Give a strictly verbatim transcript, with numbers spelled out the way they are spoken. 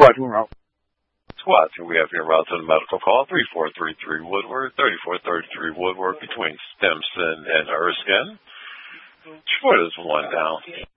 Squad two route. Squad two, we have your route to the medical call, three four three three Woodward, thirty-four thirty-three Woodward between Stimson and Erskine. Short is one down.